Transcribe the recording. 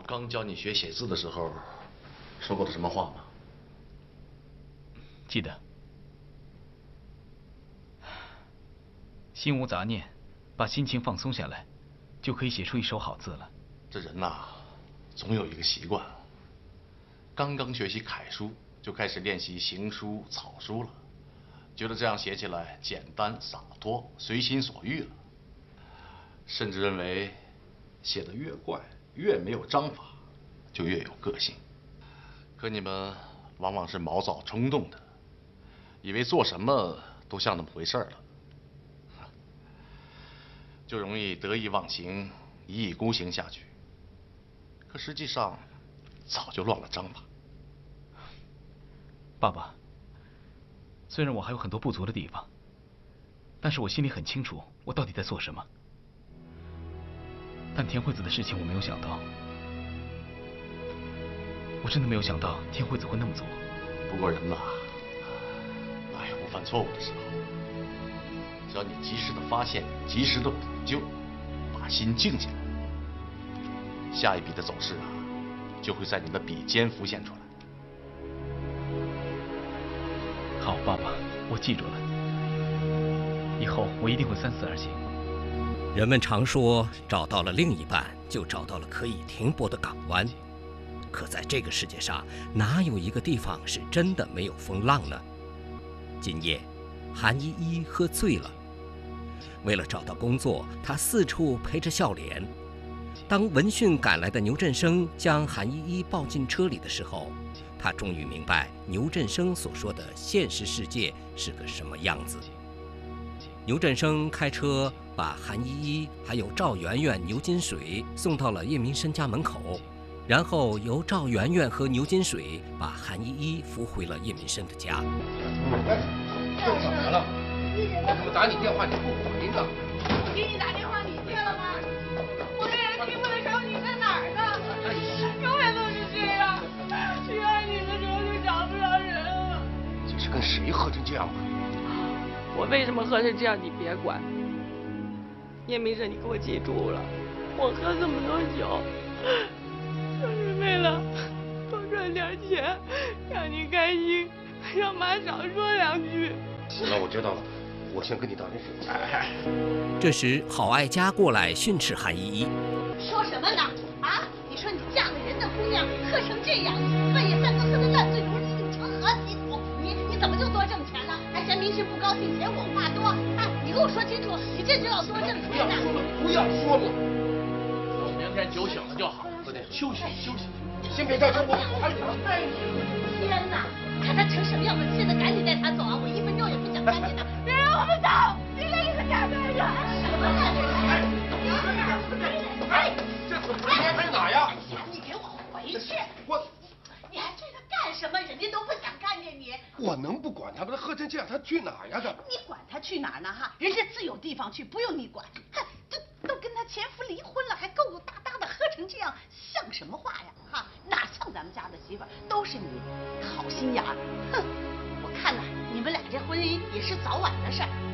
我刚教你学写字的时候说过的什么话吗？ 记得。心无杂念，把心情放松下来，就可以写出一手好字了。 这人呐，总有一个习惯，刚刚学习楷书就开始练习行书、草书了，觉得这样写起来简单洒脱，随心所欲了，甚至认为写得越怪、越没有章法，就越有个性。可你们往往是毛躁冲动的，以为做什么都像那么回事了，就容易得意忘形、一意孤行下去。可实际上，早就乱了章法。 爸爸，虽然我还有很多不足的地方，但是我心里很清楚我到底在做什么。但田惠子的事情我没有想到，我真的没有想到田惠子会那么做。 不过人呐，哪有不犯错误的时候？只要你及时的发现，及时的补救，把心静下来，下一笔的走势啊，就会在你的笔尖浮现出来。 好，爸爸，我记住了，以后我一定会三思而行。 人们常说，找到了另一半，就找到了可以停泊的港湾。可在这个世界上，哪有一个地方是真的没有风浪呢？今夜，韩依依喝醉了。为了找到工作，她四处陪着笑脸。当闻讯赶来的牛振生将韩依依抱进车里的时候，她终于明白牛振生所说的现实世界是个什么样子。牛振生开车把韩依依还有赵媛媛、牛金水送到了叶明生家门口，然后由赵媛媛和牛金水把韩依依扶回了叶明生的家。 又怎么了？我怎么打你电话你不回呢？ 我给你打电话你接了吗？我这人听不得着你在哪儿呢？永远都是这样，需要你的时候就找不着人了。 这是跟谁喝成这样啊？ 我为什么喝成这样你别管。叶明生，你给我记住了，我喝这么多酒，就是为了多赚点钱，让你开心，让妈少说两句。 那我知道了，我先跟你道点歉。 这时，郝爱佳过来训斥韩依依：“ 说什么呢？啊！你说你嫁了人的姑娘，喝成这样，半夜三更喝得烂醉如泥，成何体统？你怎么就多挣钱了？还嫌民生不高兴，嫌我话多？哎，你给我说清楚，你这就要多挣钱呢？ 不要说了， 等明天酒醒了就好，哥弟，休息休息。 你先别着急，我还有。 哎呦，天哪！看他成什么样子，现在赶紧带他走啊！我1分钟也不想看见他。别让我们走！你这个假扮人！什么呢？哎， 这怎么去哪呀？ 哎呀，你给我回去！ 我， 你还追他干什么？人家都不想看见你。 我能不管他吗？他喝成这样，他去哪呀？ 你管他去哪儿呢？哈，人家自有地方去，不用你管。嗨，都跟他前夫离婚了，还勾勾搭搭的喝成这样，像什么话呀？哈，哪像咱们家的媳妇儿，都是你好心眼儿。哼，我看呐，你们俩这婚姻也是早晚的事儿。